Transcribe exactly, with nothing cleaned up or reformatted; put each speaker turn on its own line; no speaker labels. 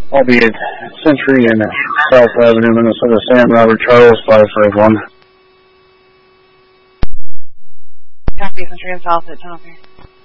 albeit Century and South Avenue, Minnesota. Sam Robert Charles, five five one.
Copy, Century and South at ten oh three.